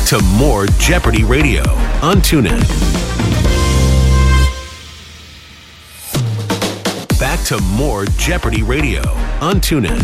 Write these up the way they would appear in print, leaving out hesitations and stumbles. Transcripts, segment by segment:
to more Jeopardy Radio on TuneIn. Back to more Jeopardy Radio on TuneIn.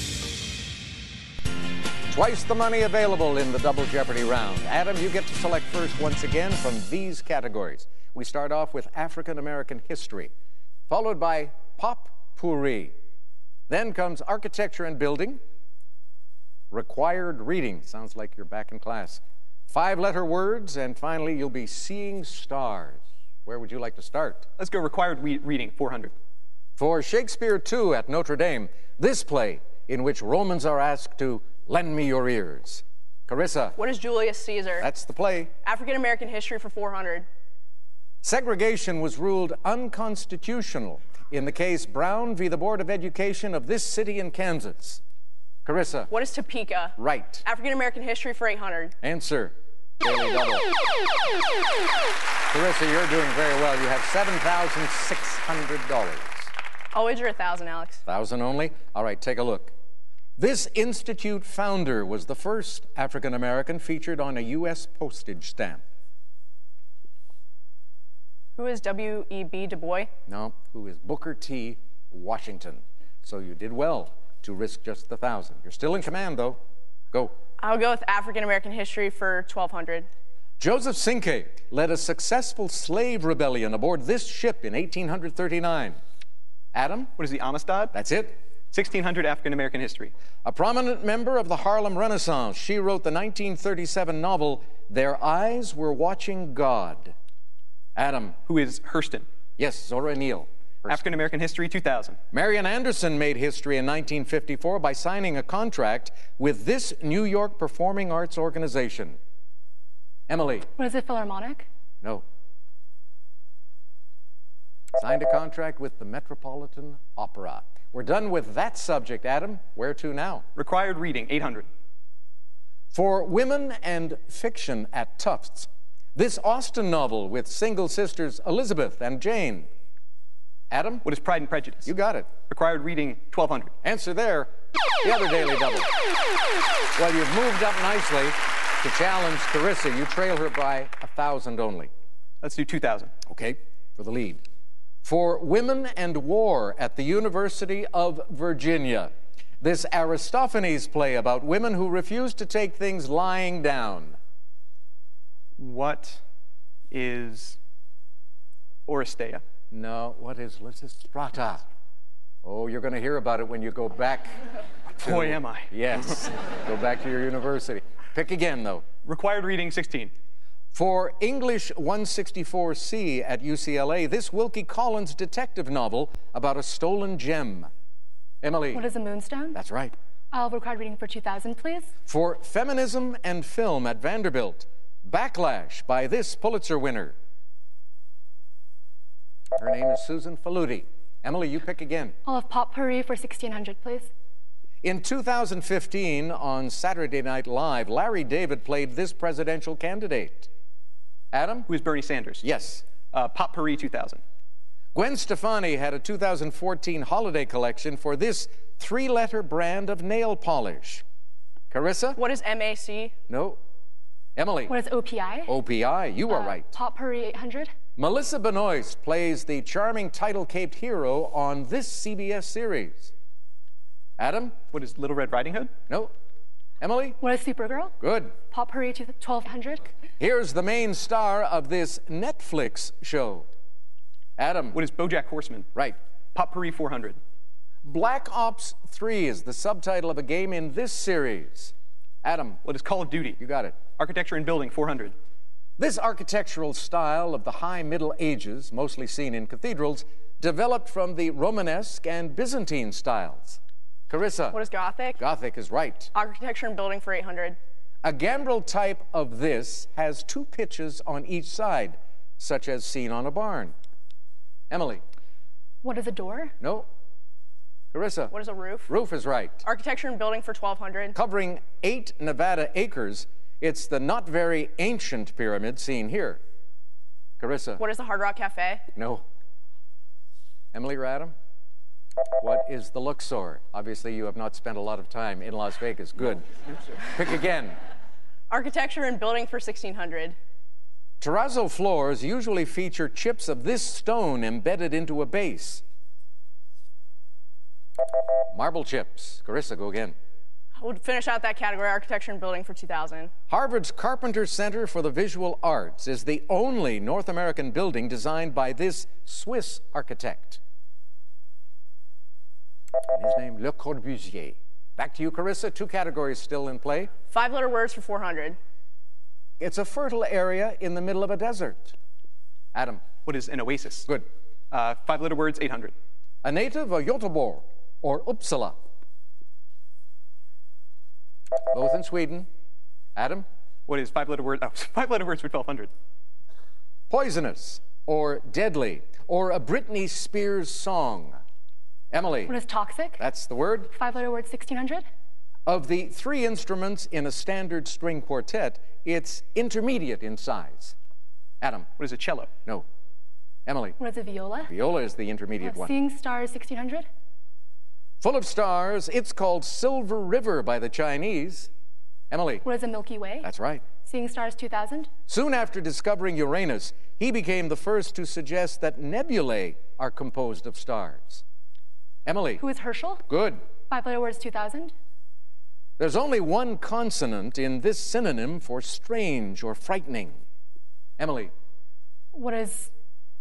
Twice the money available in the Double Jeopardy round. Adam, you get to select first once again from these categories. We start off with African American history, followed by potpourri. Then comes architecture and building, required reading. Sounds like you're back in class. 5-letter words, and finally you'll be seeing stars. Where would you like to start? Let's go required reading, 400. For Shakespeare 2 at Notre Dame, this play in which Romans are asked to lend me your ears. Carissa. What is Julius Caesar? That's the play. African American history for 400. Segregation was ruled unconstitutional in the case Brown v. the Board of Education of this city in Kansas. Carissa. What is Topeka? Right. African American history for 800. Answer. Daily double. Carissa, you're doing very well. You have $7,600. I'll wager 1,000, Alex. 1,000 only? All right, take a look. This institute founder was the first African American featured on a U.S. postage stamp. Who is W.E.B. Du Bois? No, who is Booker T. Washington. So you did well to risk just the 1,000. You're still in command, though. Go. I'll go with African American history for 1,200. Joseph Cinque led a successful slave rebellion aboard this ship in 1839. Adam? What is the Amistad? That's it. 1600 African American history. A prominent member of the Harlem Renaissance, she wrote the 1937 novel, Their Eyes Were Watching God. Adam. Who is Hurston? Yes, Zora Neale. African American history, 2000. Marian Anderson made history in 1954 by signing a contract with this New York performing arts organization. Emily. What is it, Philharmonic? No. Signed a contract with the Metropolitan Opera. We're done with that subject, Adam. Where to now? Required reading, 800. For women and fiction at Tufts, this Austen novel with single sisters Elizabeth and Jane. Adam? What is Pride and Prejudice? You got it. Required reading, 1,200. Answer there. The other daily double. Well, you've moved up nicely to challenge Carissa. You trail her by 1,000 only. Let's do 2,000. Okay, for the lead. For Women and War at the University of Virginia, this Aristophanes play about women who refuse to take things lying down. What is Oresteia? No, what is Lysistrata? Oh, you're going to hear about it when you go back. Boy, am I. Yes, go back to your university. Pick again, though. Required reading, 16. For English 164C at UCLA, this Wilkie Collins detective novel about a stolen gem. Emily. What is a moonstone? That's right. I'll require reading for 2,000, please. For feminism and film at Vanderbilt, Backlash by this Pulitzer winner. Her name is Susan Faludi. Emily, you pick again. I'll have potpourri for 1,600, please. In 2015, on Saturday Night Live, Larry David played this presidential candidate. Adam? Who is Bernie Sanders? Yes. Potpourri, 2000. Gwen Stefani had a 2014 holiday collection for this 3-letter brand of nail polish. Carissa? What is MAC? No. Emily? What is OPI? OPI, you are right. Potpourri, 800. Melissa Benoist plays the charming title-caped hero on this CBS series. Adam? What is Little Red Riding Hood? No. Emily? What is Supergirl? Good. Potpourri, 1,200. Here's the main star of this Netflix show. Adam? What is BoJack Horseman? Right. Potpourri, 400. Black Ops 3 is the subtitle of a game in this series. Adam? What is Call of Duty? You got it. Architecture and Building, 400. This architectural style of the High Middle Ages, mostly seen in cathedrals, developed from the Romanesque and Byzantine styles. Carissa? What is Gothic? Gothic is right. Architecture and Building for 800. A gambrel type of this has 2 pitches on each side, such as seen on a barn. Emily? What is a door? No. Carissa? What is a roof? Roof is right. Architecture and Building for 1,200. Covering 8 Nevada acres, it's the not very ancient pyramid seen here. Carissa? What is the Hard Rock Cafe? No. Emily or Adam? What is the Luxor? Obviously, you have not spent a lot of time in Las Vegas. Good. Pick again. Architecture and building for 1600. Terrazzo floors usually feature chips of this stone embedded into a base. Marble chips. Carissa, go again. We'll finish out that category, architecture and building for 2000. Harvard's Carpenter Center for the Visual Arts is the only North American building designed by this Swiss architect. His name, Le Corbusier. Back to you, Carissa. 2 categories still in play. 5-letter words for 400. It's a fertile area in the middle of a desert. Adam. What is an oasis? Good. 5-letter words, 800. A native of Göteborg or Uppsala. Both in Sweden. Adam. What is 5-letter word? Oh, 5-letter words for 1200. Poisonous or deadly or a Britney Spears song. Emily. What is toxic? That's the word. 5-letter word, 1600. Of the 3 instruments in a standard string quartet, it's intermediate in size. Adam. What is a cello? No. Emily. What is a viola? Viola is the intermediate one. Seeing stars, 1600. Full of stars, it's called Silver River by the Chinese. Emily. What is a Milky Way? That's right. Seeing stars, 2000. Soon after discovering Uranus, he became the first to suggest that nebulae are composed of stars. Emily. Who is Herschel? Good. 5-letter words, 2000. There's only one consonant in this synonym for strange or frightening. Emily. What is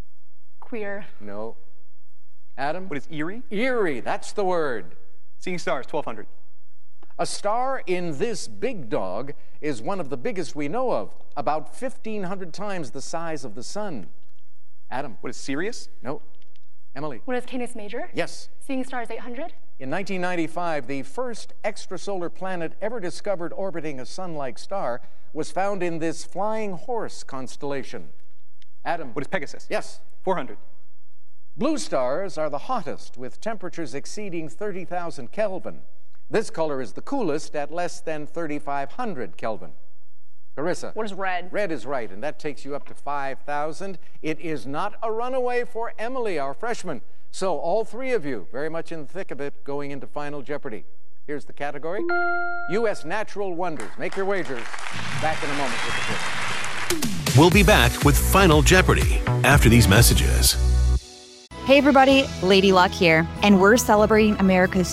queer? No. Adam. What is eerie? Eerie, that's the word. Seeing stars, 1200. A star in this big dog is one of the biggest we know of, about 1,500 times the size of the sun. Adam. What is Sirius? No. Emily. What is Canis Major? Yes. Seeing stars, 800. In 1995, the first extrasolar planet ever discovered orbiting a sun-like star was found in this flying horse constellation. Adam. What is Pegasus? Yes. 400. Blue stars are the hottest, with temperatures exceeding 30,000 Kelvin. This color is the coolest at less than 3,500 Kelvin. Carissa. What is red? Red is right, and that takes you up to 5,000. It is not a runaway for Emily, our freshman. So all 3 of you, very much in the thick of it, going into Final Jeopardy. Here's the category. U.S. Natural Wonders. Make your wagers. Back in a moment with the quiz. We'll be back with Final Jeopardy after these messages. Hey everybody, Lady Luck here, and we're celebrating America's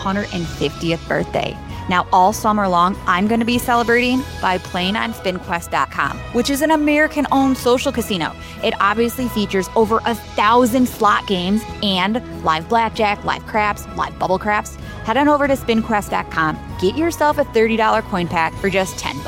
250th birthday. Now all summer long, I'm going to be celebrating by playing on SpinQuest.com, which is an American-owned social casino. It obviously features over 1,000 slot games and live blackjack, live craps, live bubble craps. Head on over to SpinQuest.com, get yourself a $30 coin pack for just $10.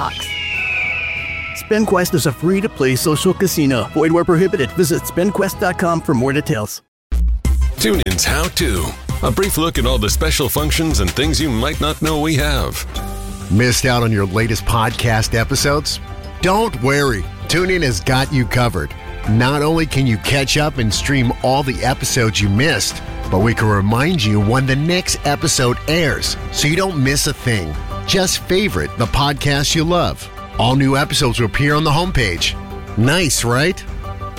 SpinQuest is a free-to-play social casino. Void where prohibited. Visit SpinQuest.com for more details. TuneIn's How To. A brief look at all the special functions and things you might not know we have. Missed out on your latest podcast episodes? Don't worry. TuneIn has got you covered. Not only can you catch up and stream all the episodes you missed, but we can remind you when the next episode airs so you don't miss a thing. Just favorite the podcast you love. All new episodes will appear on the homepage. Nice, right?